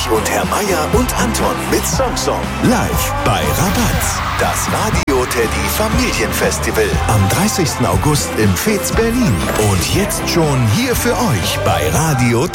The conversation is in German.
Ludwig und Herr Meier und Anton mit Song live bei Rabatz. Das Radio Teddy Familienfestival am 30. August im Fez Berlin. Und jetzt schon hier für euch bei Radio